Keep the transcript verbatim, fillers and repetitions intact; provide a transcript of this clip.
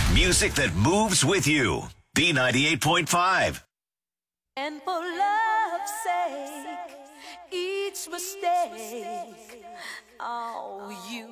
Music that moves with you. B ninety-eight point five. And for love's sake, each mistake, oh, you